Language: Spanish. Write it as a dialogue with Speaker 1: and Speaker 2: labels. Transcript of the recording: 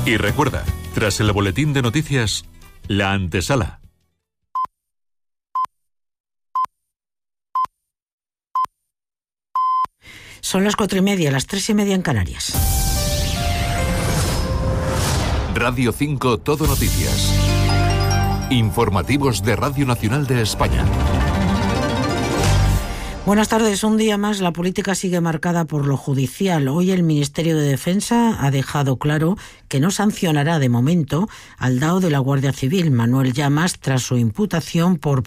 Speaker 1: Y recuerda, tras el boletín de noticias, la antesala.
Speaker 2: Son las 4:30, las 3:30 en Canarias.
Speaker 1: Radio 5 Todo Noticias. Informativos de Radio Nacional de España.
Speaker 2: Buenas tardes. Un día más la política sigue marcada por lo judicial. Hoy el Ministerio de Defensa ha dejado claro que no sancionará de momento al DAO de la Guardia Civil, Manuel Llamas, tras su imputación por